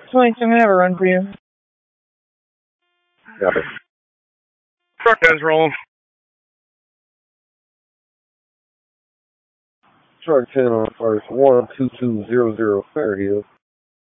20, can I have a run for you? Got it. Truck guys rolling. Truck 10 on first, 12200 Fairhill.